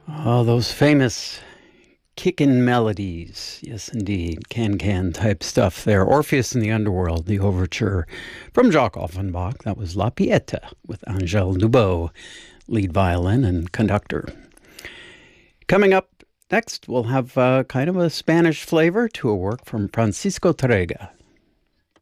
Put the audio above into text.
Oh, those famous kickin' melodies. Yes, indeed. Can type stuff there. Orpheus in the Underworld, the overture from Jacques Offenbach. That was La Pieta with Angèle Dubot, lead violin and conductor. Coming up next, we'll have kind of a Spanish flavor to a work from Francisco Tárrega.